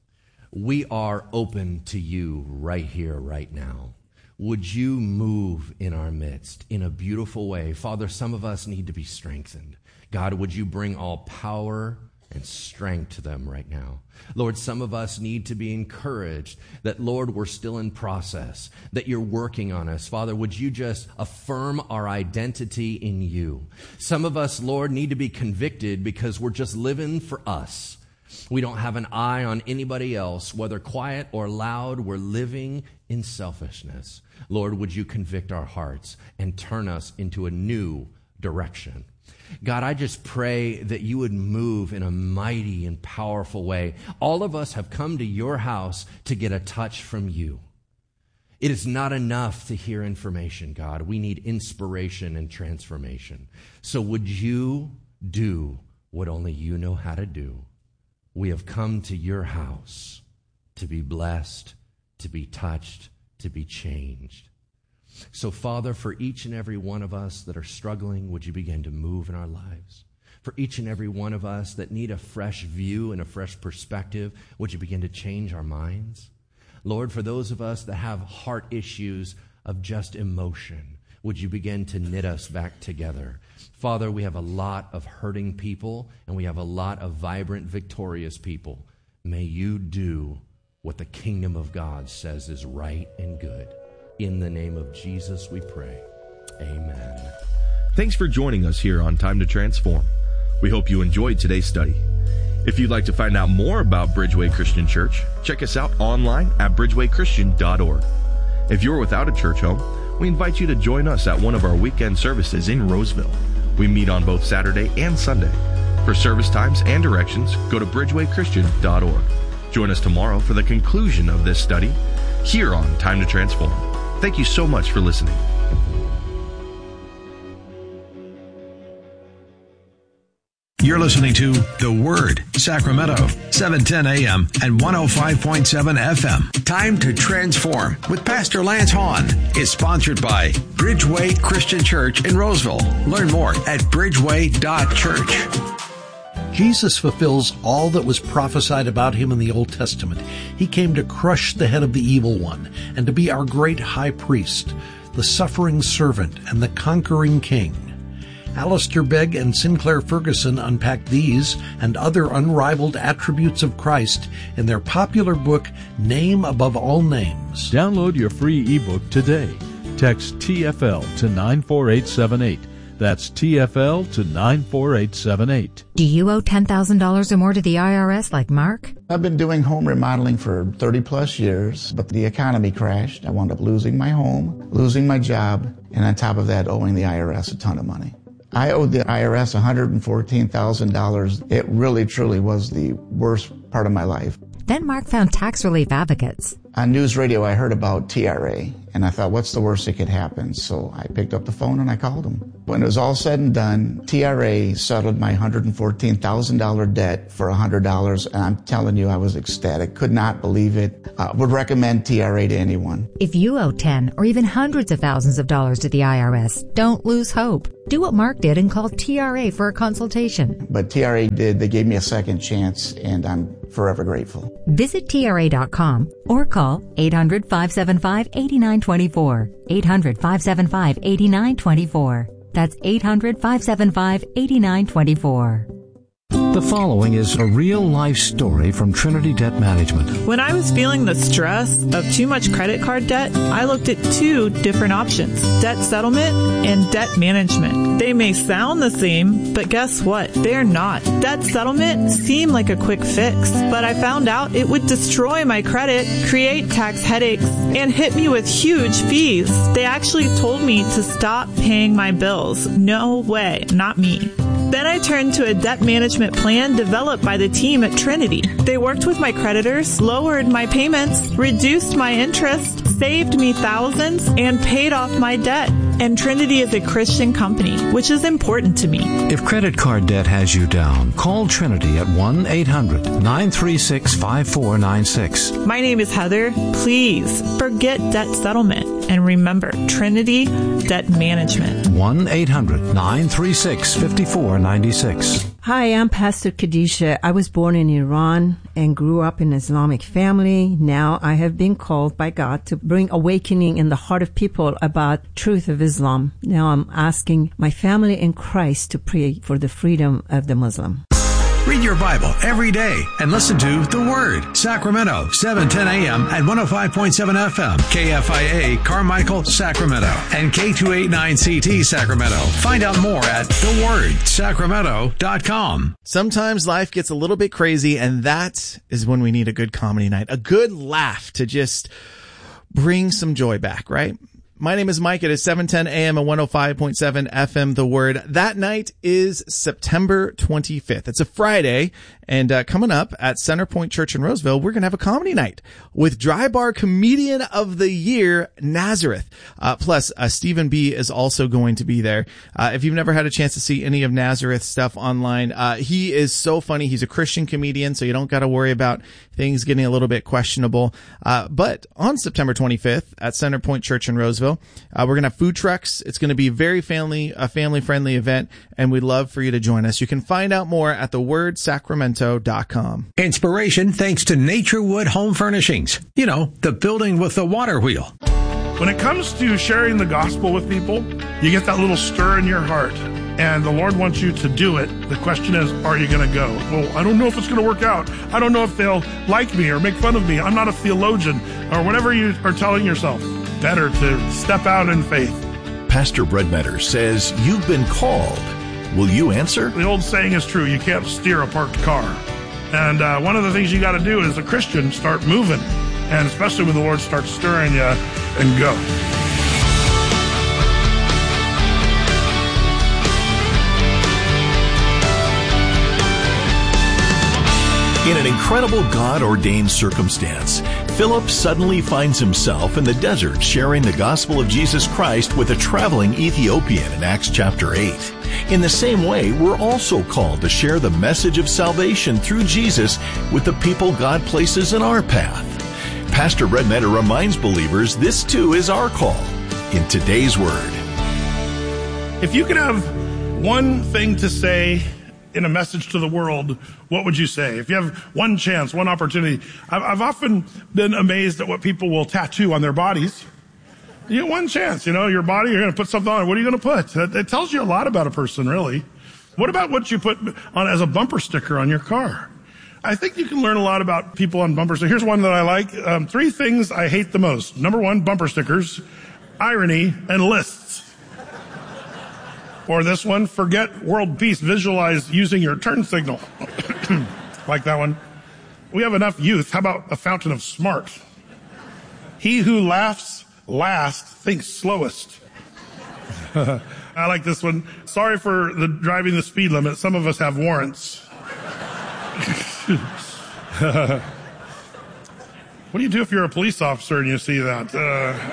we are open to you right here, right now. Would you move in our midst in a beautiful way? Father, some of us need to be strengthened. God, would you bring all power and strength to them right now? Lord, some of us need to be encouraged that, Lord, we're still in process, that you're working on us. Father, would you just affirm our identity in you? Some of us, Lord, need to be convicted because we're just living for us. We don't have an eye on anybody else, whether quiet or loud. We're living in selfishness. Lord, would you convict our hearts and turn us into a new direction? God, I just pray that you would move in a mighty and powerful way. All of us have come to your house to get a touch from you. It is not enough to hear information, God. We need inspiration and transformation. So would you do what only you know how to do? We have come to your house to be blessed, to be touched, to be changed. So, Father, for each and every one of us that are struggling, would you begin to move in our lives? For each and every one of us that need a fresh view and a fresh perspective, would you begin to change our minds? Lord, for those of us that have heart issues of just emotion, would you begin to knit us back together? Father, we have a lot of hurting people, and we have a lot of vibrant, victorious people. May you do what the kingdom of God says is right and good. In the name of Jesus, we pray. Amen. Thanks for joining us here on Time to Transform. We hope you enjoyed today's study. If you'd like to find out more about Bridgeway Christian Church, check us out online at bridgeway christian dot org. If you're without a church home, we invite you to join us at one of our weekend services in Roseville. We meet on both Saturday and Sunday. For service times and directions, go to bridgeway christian dot org. Join us tomorrow for the conclusion of this study here on Time to Transform. Thank you so much for listening. You're listening to The Word, Sacramento, seven ten a.m. and one oh five point seven F M. Time to Transform with Pastor Lance Hahn is sponsored by Bridgeway Christian Church in Roseville. Learn more at bridgeway dot church. Jesus fulfills all that was prophesied about him in the Old Testament. He came to crush the head of the evil one and to be our great high priest, the suffering servant and the conquering king. Alistair Begg and Sinclair Ferguson unpack these and other unrivaled attributes of Christ in their popular book, Name Above All Names. Download your free ebook today. Text T F L to nine four eight seven eight. That's T F L to nine four eight seven eight. Do you owe ten thousand dollars or more to the I R S like Mark? I've been doing home remodeling for thirty plus years, but the economy crashed. I wound up losing my home, losing my job, and on top of that, owing the I R S a ton of money. I owed the I R S one hundred fourteen thousand dollars. It really, truly was the worst part of my life. Then Mark found Tax Relief Advocates. On news radio, I heard about T R A, And I thought, what's the worst that could happen? So I picked up the phone and I called them. When it was all said and done, T R A settled my one hundred fourteen thousand dollars debt for one hundred dollars. And I'm telling you, I was ecstatic. Could not believe it. Uh, would recommend T R A to anyone. If you owe ten or even hundreds of thousands of dollars to the I R S, don't lose hope. Do what Mark did and call T R A for a consultation. But T R A did. They gave me a second chance, and I'm forever grateful. Visit T R A dot com or call eight hundred, five seven five, eight nine two four. eight hundred, five seven five, eight nine two four. That's eight hundred, five seven five, eight nine two four. The following is a real-life story from Trinity Debt Management. When I was feeling the stress of too much credit card debt, I looked at two different options, debt settlement and debt management. They may sound the same, but guess what? They're not. Debt settlement seemed like a quick fix, but I found out it would destroy my credit, create tax headaches, and hit me with huge fees. They actually told me to stop paying my bills. No way, not me. Then I turned to a debt management plan developed by the team at Trinity. They worked with my creditors, lowered my payments, reduced my interest, saved me thousands, and paid off my debt. And Trinity is a Christian company, which is important to me. If credit card debt has you down, call Trinity at one eight hundred, nine three six, five four nine six. My name is Heather. Please forget debt settlement and remember Trinity Debt Management. one eight hundred, nine three six, five four nine six. Hi, I'm Pastor Khadijah. I was born in Iran and grew up in an Islamic family. Now I have been called by God to bring awakening in the heart of people about truth of Islam. Now I'm asking my family in Christ to pray for the freedom of the Muslim. Read your Bible every day and listen to The Word. Sacramento, seven ten a.m. at one oh five point seven F M. K F I A, Carmichael, Sacramento. And K two eighty-nine C T, Sacramento. Find out more at the word sacramento dot com. Sometimes life gets a little bit crazy, and that is when we need a good comedy night. A good laugh to just bring some joy back, right? My name is Mike. It is seven ten a.m. at one oh five point seven F M, The Word. That night is September twenty-fifth. It's a Friday, and uh, coming up at Centerpoint Church in Roseville, we're going to have a comedy night with Dry Bar Comedian of the Year, Nazareth. Uh, plus, uh, Stephen B. is also going to be there. Uh, if you've never had a chance to see any of Nazareth's stuff online, uh, he is so funny. He's a Christian comedian, so you don't got to worry about things getting a little bit questionable. Uh, but on September twenty-fifth at Centerpoint Church in Roseville, Uh, we're going to have food trucks. It's going to be very family, a family-friendly event, and we'd love for you to join us. You can find out more at the word sacramento dot com. Inspiration thanks to Naturewood Home Furnishings. You know, the building with the water wheel. When it comes to sharing the gospel with people, you get that little stir in your heart, and the Lord wants you to do it. The question is, are you going to go? Well, I don't know if it's going to work out. I don't know if they'll like me or make fun of me. I'm not a theologian, or whatever you are telling yourself. Better to step out in faith. Pastor Breadmetter says you've been called. Will you answer? The old saying is true. You can't steer a parked car. And uh, one of the things you got to do as a Christian, start moving. And especially when the Lord starts stirring you, and go. In an incredible God-ordained circumstance, Philip suddenly finds himself in the desert sharing the gospel of Jesus Christ with a traveling Ethiopian in Acts chapter eight. In the same way, we're also called to share the message of salvation through Jesus with the people God places in our path. Pastor Breadmetter reminds believers this too is our call in today's Word. If you could have one thing to say in a message to the world, what would you say? If you have one chance, one opportunity. I've, I've often been amazed at what people will tattoo on their bodies. You get one chance, you know, your body, you're going to put something on it. What are you going to put? It, it tells you a lot about a person, really. What about what you put on as a bumper sticker on your car? I think you can learn a lot about people on bumper stickers. Here's one that I like. Um, three things I hate the most. Number one, bumper stickers, irony, and lists. Or this one, forget world peace, visualize using your turn signal. Like that one. We have enough youth. How about a fountain of smart? He who laughs last thinks slowest. I like this one. Sorry for the driving the speed limit. Some of us have warrants. What do you do if you're a police officer and you see that? Uh,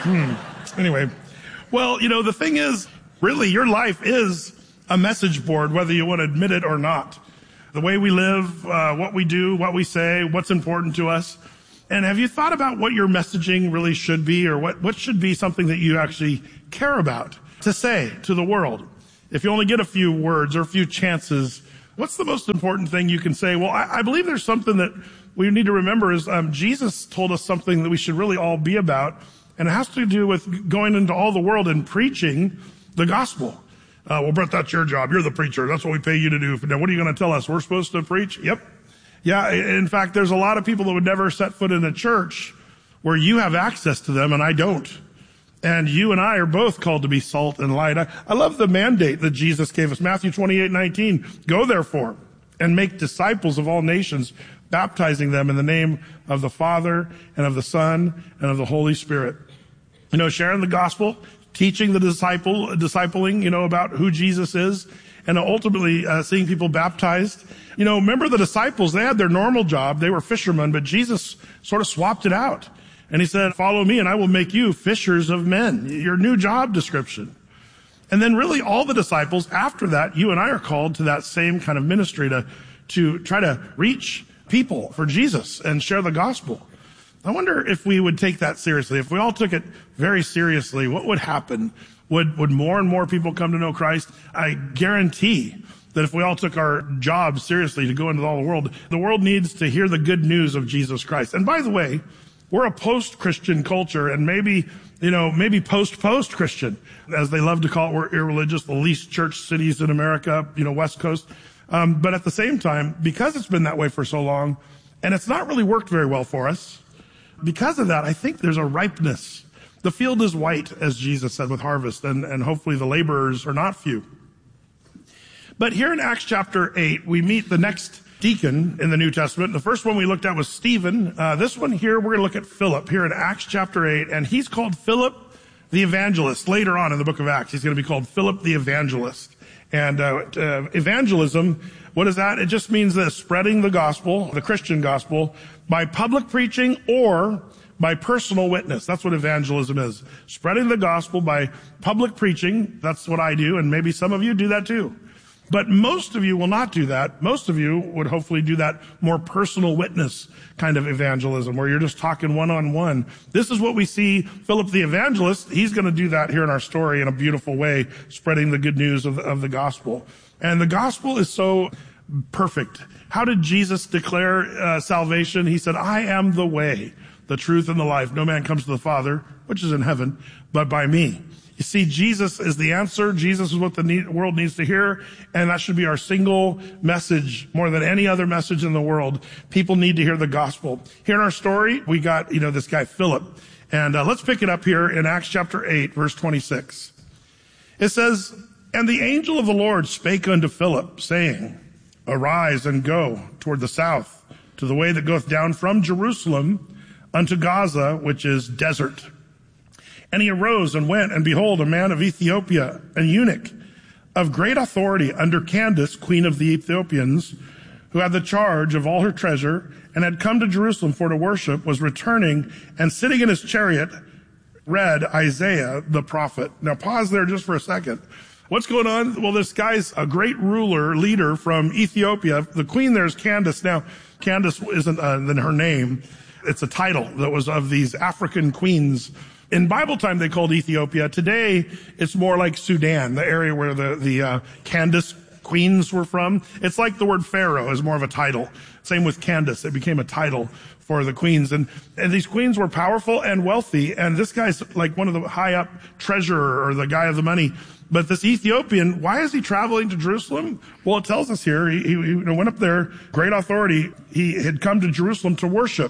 Hmm. Anyway, well, you know, the thing is, really, your life is a message board, whether you want to admit it or not. The way we live, uh, what we do, what we say, what's important to us. And have you thought about what your messaging really should be, or what, what should be something that you actually care about to say to the world? If you only get a few words or a few chances, what's the most important thing you can say? Well, I, I believe there's something that we need to remember is um, Jesus told us something that we should really all be about, and it has to do with going into all the world and preaching the gospel. Uh, well, Brett, that's your job. You're the preacher. That's what we pay you to do. Now, what are you going to tell us? We're supposed to preach? Yep. Yeah. In fact, there's a lot of people that would never set foot in a church where you have access to them and I don't. And you and I are both called to be salt and light. I, I love the mandate that Jesus gave us. Matthew twenty-eight nineteen. Go therefore and make disciples of all nations, baptizing them in the name of the Father and of the Son and of the Holy Spirit. You know, sharing the gospel, teaching the disciple, discipling, you know, about who Jesus is, and ultimately uh, seeing people baptized. You know, remember the disciples, they had their normal job. They were fishermen, but Jesus sort of swapped it out. And he said, follow me and I will make you fishers of men, your new job description. And then really all the disciples, after that, you and I are called to that same kind of ministry to, to try to reach people for Jesus and share the gospel. I wonder if we would take that seriously. If we all took it very seriously, what would happen? Would, would more and more people come to know Christ? I guarantee that if we all took our job seriously to go into all the world, the world needs to hear the good news of Jesus Christ. And by the way, we're a post-Christian culture, and maybe, you know, maybe post-post-Christian, as they love to call it. We're irreligious, the least church cities in America, you know, West Coast. Um, but at the same time, because it's been that way for so long, and it's not really worked very well for us, because of that, I think there's a ripeness. The field is white, as Jesus said, with harvest, and, and hopefully the laborers are not few. But here in Acts chapter eight, we meet the next deacon in the New Testament. The first one we looked at was Stephen. Uh, this one here, we're going to look at Philip here in Acts chapter eight, and he's called Philip the Evangelist. Later on in the book of Acts, he's going to be called Philip the Evangelist. And uh, uh, evangelism, what is that? It just means that spreading the gospel, the Christian gospel, by public preaching or by personal witness. That's what evangelism is. Spreading the gospel by public preaching. That's what I do, and maybe some of you do that too. But most of you will not do that. Most of you would hopefully do that more personal witness kind of evangelism, where you're just talking one-on-one. This is what we see Philip the Evangelist. He's going to do that here in our story in a beautiful way, spreading the good news of the, of the gospel. And the gospel is so perfect. How did Jesus declare uh, salvation? He said, I am the way, the truth, and the life. No man comes to the Father, which is in heaven, but by me. You see, Jesus is the answer. Jesus is what the need, world needs to hear. And that should be our single message more than any other message in the world. People need to hear the gospel. Here in our story, we got, you know, this guy, Philip. And uh, let's pick it up here in Acts chapter eight, verse twenty-six. It says, and the angel of the Lord spake unto Philip, saying, arise and go toward the south, to the way that goeth down from Jerusalem unto Gaza, which is desert. And he arose and went, and behold, a man of Ethiopia, an eunuch of great authority under Candace, queen of the Ethiopians, who had the charge of all her treasure, and had come to Jerusalem for to worship, was returning, and sitting in his chariot, read Isaiah the prophet. Now pause there just for a second. What's going on? Well, this guy's a great ruler, leader from Ethiopia. The queen there is Candace. Now, Candace isn't uh, than her name. It's a title that was of these African queens. In Bible time, they called Ethiopia. Today, it's more like Sudan, the area where the, the uh, Candace queens were from. It's like the word Pharaoh is more of a title. Same with Candace. It became a title for the queens. And, and these queens were powerful and wealthy. And this guy's like one of the high up treasurer or the guy of the money. But this Ethiopian, why is he traveling to Jerusalem? Well, it tells us here, he, he, he went up there, great authority. He had come to Jerusalem to worship.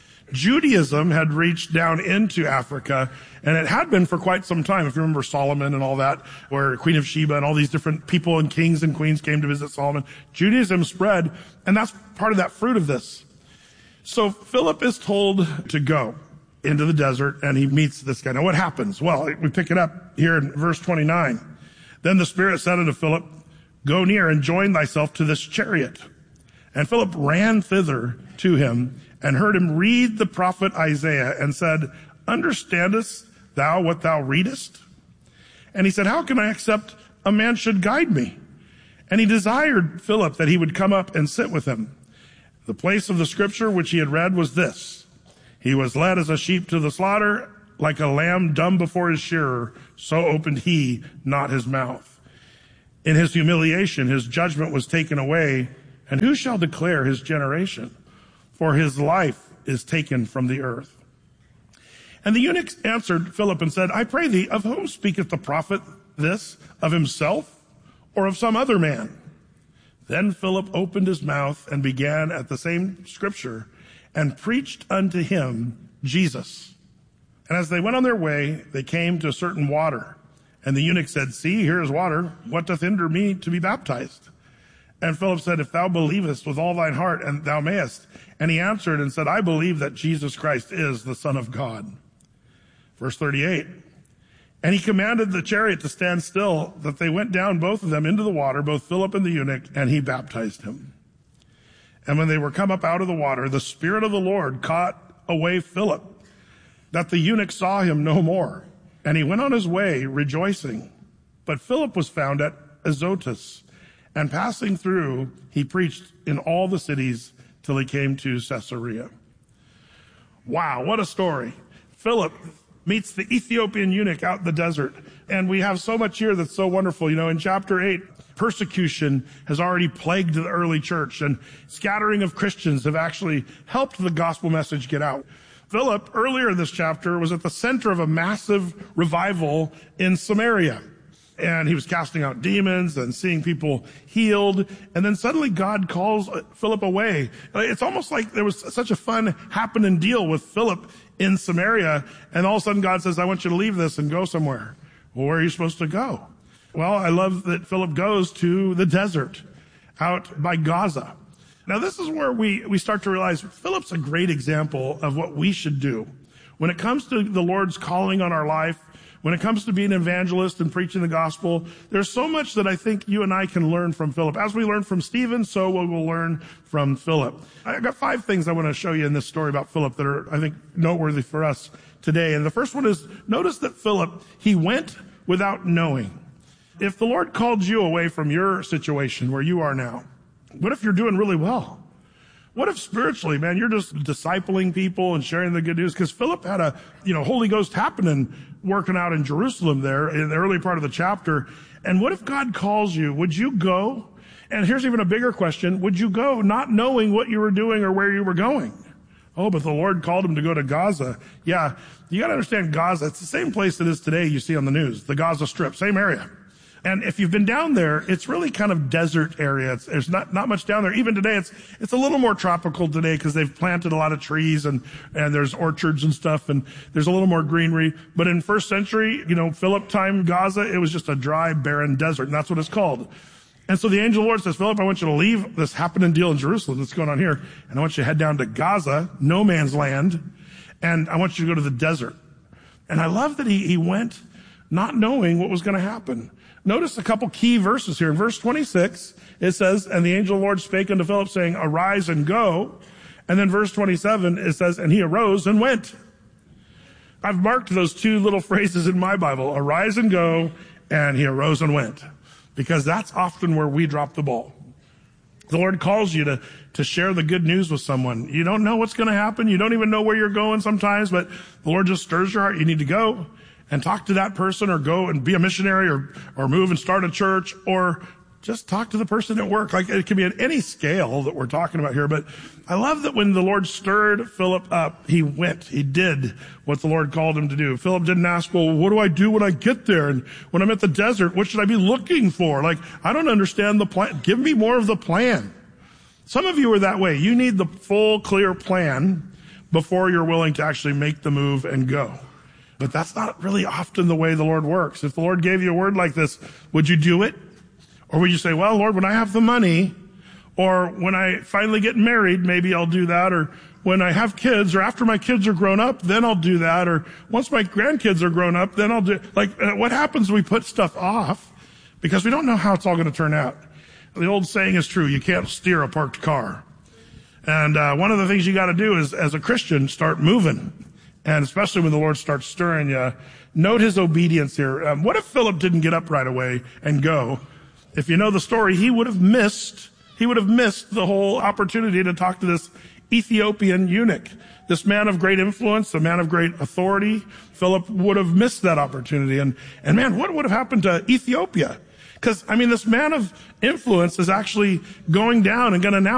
Judaism had reached down into Africa, and it had been for quite some time. If you remember Solomon and all that, where Queen of Sheba and all these different people and kings and queens came to visit Solomon, Judaism spread, and that's part of that fruit of this. So Philip is told to go into the desert, and he meets this guy. Now what happens? Well, we pick it up here in verse twenty-nine. Then the Spirit said unto Philip, go near and join thyself to this chariot. And Philip ran thither to him, and heard him read the prophet Isaiah, and said, understandest thou what thou readest? And he said, how can I accept a man should guide me? And he desired Philip that he would come up and sit with him. The place of the scripture which he had read was this: he was led as a sheep to the slaughter, like a lamb dumb before his shearer, so opened he not his mouth. In his humiliation, his judgment was taken away, and who shall declare his generation? For his life is taken from the earth. And the eunuch answered Philip and said, I pray thee, of whom speaketh the prophet this? Of himself or of some other man? Then Philip opened his mouth and began at the same scripture and preached unto him Jesus. And as they went on their way, they came to a certain water. And the eunuch said, see, here is water. What doth hinder me to be baptized? And Philip said, if thou believest with all thine heart, and thou mayest. And he answered and said, I believe that Jesus Christ is the Son of God. Verse thirty-eight. And he commanded the chariot to stand still, that they went down both of them into the water, both Philip and the eunuch, and he baptized him. And when they were come up out of the water, the Spirit of the Lord caught away Philip, that the eunuch saw him no more. And he went on his way rejoicing. But Philip was found at Azotus, and passing through, he preached in all the cities till he came to Caesarea. Wow, what a story. Philip meets the Ethiopian eunuch out in the desert. And we have so much here that's so wonderful. You know, in chapter eight, persecution has already plagued the early church, and scattering of Christians have actually helped the gospel message get out. Philip, earlier in this chapter, was at the center of a massive revival in Samaria. And he was casting out demons and seeing people healed. And then suddenly God calls Philip away. It's almost like there was such a fun happening deal with Philip in Samaria. And all of a sudden God says, I want you to leave this and go somewhere. Well, where are you supposed to go? Well, I love that Philip goes to the desert out by Gaza. Now, this is where we, we start to realize Philip's a great example of what we should do. When it comes to the Lord's calling on our life, when it comes to being an evangelist and preaching the gospel, there's so much that I think you and I can learn from Philip. As we learn from Stephen, so we will learn from Philip. I've got five things I want to show you in this story about Philip that are, I think, noteworthy for us today. And the first one is, notice that Philip, he went without knowing. If the Lord called you away from your situation where you are now, what if you're doing really well? What if spiritually, man, you're just discipling people and sharing the good news? Because Philip had a, you know, Holy Ghost happening, working out in Jerusalem there in the early part of the chapter. And what if God calls you? Would you go? And here's even a bigger question. Would you go not knowing what you were doing or where you were going? Oh, but the Lord called him to go to Gaza. Yeah, you got to understand Gaza. It's the same place it is today you see on the news, the Gaza Strip, same area. And if you've been down there, it's really kind of desert area. It's, there's not, not much down there. Even today, it's, it's a little more tropical today because they've planted a lot of trees and, and there's orchards and stuff and there's a little more greenery. But in first century, you know, Philip time Gaza, it was just a dry, barren desert, and that's what it's called. And so the angel of the Lord says, Philip, I want you to leave this happening deal in Jerusalem that's going on here, and I want you to head down to Gaza, no man's land, and I want you to go to the desert. And I love that he, he went not knowing what was going to happen. Notice a couple key verses here. In verse twenty-six, it says, and the angel of the Lord spake unto Philip, saying, arise and go. And then verse twenty-seven, it says, and he arose and went. I've marked those two little phrases in my Bible, arise and go, and he arose and went. Because that's often where we drop the ball. The Lord calls you to, to share the good news with someone. You don't know what's going to happen. You don't even know where you're going sometimes, but the Lord just stirs your heart. You need to go and talk to that person, or go and be a missionary, or, or move and start a church, or just talk to the person at work. Like, it can be at any scale that we're talking about here. But I love that when the Lord stirred Philip up, he went, he did what the Lord called him to do. Philip didn't ask, well, what do I do when I get there? And when I'm at the desert, what should I be looking for? Like, I don't understand the plan. Give me more of the plan. Some of you are that way. You need the full, clear plan before you're willing to actually make the move and go. But that's not really often the way the Lord works. If the Lord gave you a word like this, would you do it? Or would you say, well, Lord, when I have the money, or when I finally get married, maybe I'll do that, or when I have kids, or after my kids are grown up, then I'll do that, or once my grandkids are grown up, then I'll do, like, what happens when we put stuff off because we don't know how it's all going to turn out? The old saying is true, you can't steer a parked car. And uh, one of the things you got to do is, as a Christian, start moving. And especially when the Lord starts stirring you, note his obedience here. Um, what if Philip didn't get up right away and go? If you know the story, he would have missed, he would have missed the whole opportunity to talk to this Ethiopian eunuch, this man of great influence, a man of great authority. Philip would have missed that opportunity. And, and man, what would have happened to Ethiopia? Because, I mean, this man of influence is actually going down and going to now